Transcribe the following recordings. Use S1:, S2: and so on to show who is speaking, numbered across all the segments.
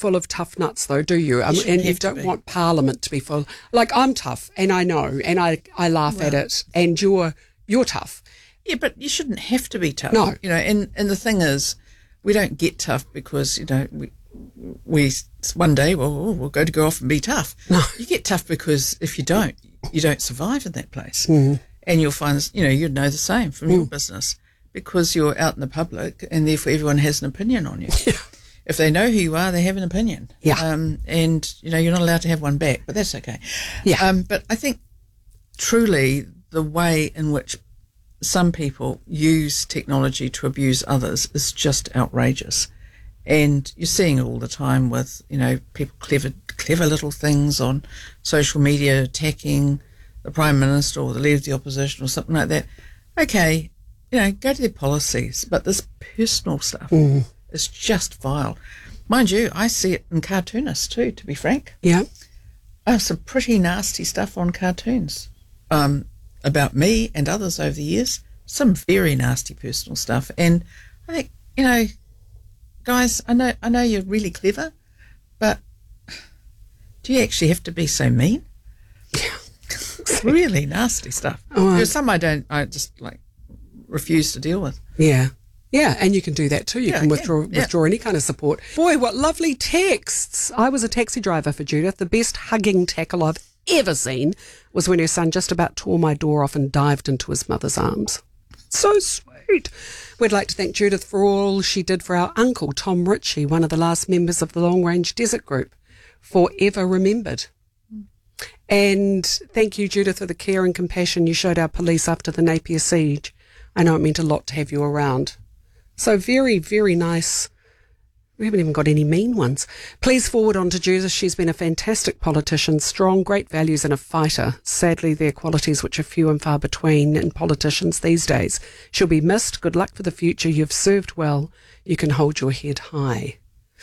S1: full of tough nuts, though, do you?
S2: You
S1: And you don't want Parliament to be full. Like, I'm tough, and I know, and I laugh at it, and you're tough.
S2: Yeah, but you shouldn't have to be tough.
S1: No.
S2: You know, and the thing is, we don't get tough because, you know, we one day, we'll go off and be tough.
S1: No.
S2: You get tough because if you don't survive in that place.
S1: Mm.
S2: And you'll find, you know, you'd know the same from your business because you're out in the public and therefore everyone has an opinion on you.
S1: Yeah.
S2: If they know who you are, they have an opinion.
S1: Yeah.
S2: And, you know, you're not allowed to have one back, but that's okay.
S1: Yeah.
S2: But I think truly the way in which some people use technology to abuse others is just outrageous. And you're seeing it all the time with, you know, people clever little things on social media attacking the Prime Minister or the Leader of the Opposition or something like that. Okay, you know, go to their policies. But this personal stuff is just vile. Mind you, I see it in cartoonists too, to be frank.
S1: Yeah.
S2: I have some pretty nasty stuff on cartoons about me and others over the years. Some very nasty personal stuff. And I think, you know, guys, I know you're really clever, but do you actually have to be so mean?
S1: Yeah.
S2: Really nasty stuff. There's some I just like refuse to deal with.
S1: Yeah. Yeah, and you can do that too. You can withdraw any kind of support. Boy, what lovely texts. I was a taxi driver for Judith. The best hugging tackle I've ever seen was when her son just about tore my door off and dived into his mother's arms. So sweet. We'd like to thank Judith for all she did for our uncle, Tom Ritchie, one of the last members of the Long Range Desert Group. Forever remembered. And thank you, Judith, for the care and compassion you showed our police after the Napier siege. I know it meant a lot to have you around. So very, very nice. We haven't even got any mean ones. Please forward on to Judith. She's been a fantastic politician, strong, great values and a fighter. Sadly, they're qualities which are few and far between in politicians these days. She'll be missed. Good luck for the future. You've served well. You can hold your head high.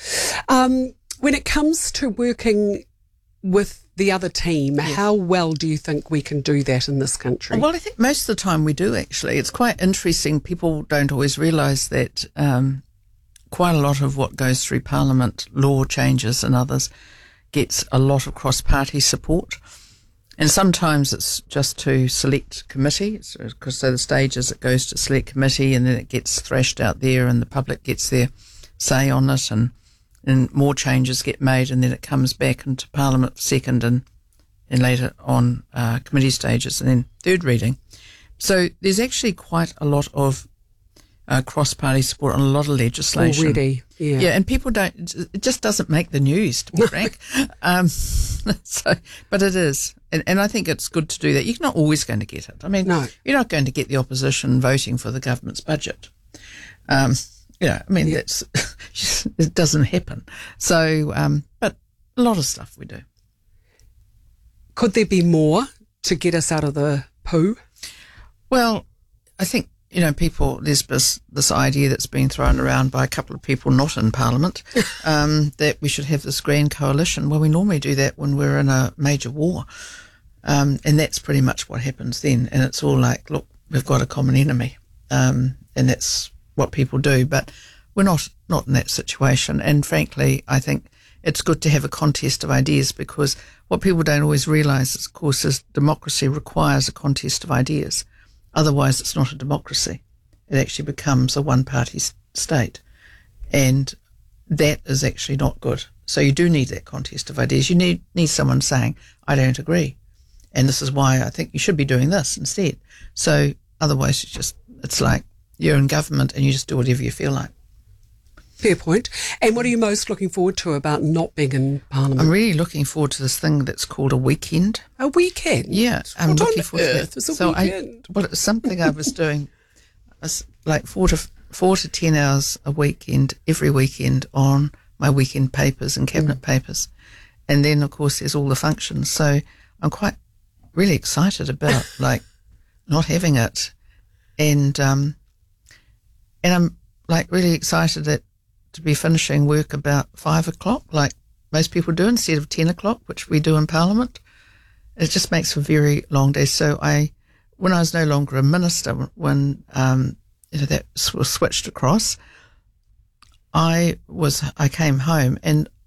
S1: When it comes to working with the other team, how well do you think we can do that in this country?
S2: Well, I think most of the time we do, actually. It's quite interesting. People don't always realise that quite a lot of what goes through Parliament, law changes and others, gets a lot of cross-party support. And sometimes it's just to select committee, because so the stage is it goes to select committee and then it gets thrashed out there and the public gets their say on it and more changes get made and then it comes back into Parliament second and later on committee stages and then third reading. So there's actually quite a lot of cross-party support on a lot of legislation.
S1: Already, yeah.
S2: Yeah, and people don't, it just doesn't make the news, to be frank. But it is. And I think it's good to do that. You're not always going to get it. I mean,
S1: no.
S2: You're not going to get the opposition voting for the government's budget. That's it doesn't happen. So, but a lot of stuff we do.
S1: Could there be more to get us out of the poo?
S2: Well, I think, there's this idea that's been thrown around by a couple of people not in Parliament, that we should have this grand coalition. Well, we normally do that when we're in a major war. And that's pretty much what happens then. And it's all like, look, we've got a common enemy. And that's what people do. But we're not in that situation. And frankly, I think it's good to have a contest of ideas because what people don't always realise, of course, is democracy requires a contest of ideas. Otherwise, it's not a democracy. It actually becomes a one-party state. And that is actually not good. So you do need that contest of ideas. You need someone saying, I don't agree. And this is why I think you should be doing this instead. So otherwise, it's like you're in government and you just do whatever you feel like.
S1: Fair point. And what are you most looking forward to about not being in Parliament?
S2: I'm really looking forward to this thing that's called a weekend.
S1: A weekend?
S2: Yeah. I'm looking forward to that.
S1: Is a weekend?
S2: It's something I was doing like 4 to 10 hours a weekend, every weekend on my weekend papers and cabinet papers. And then, of course, there's all the functions. So I'm quite really excited about like not having it. And I'm like really excited to be finishing work about 5 o'clock, like most people do, instead of 10 o'clock, which we do in Parliament. It just makes for very long days. So when I was no longer a minister, when that was switched across, I came home and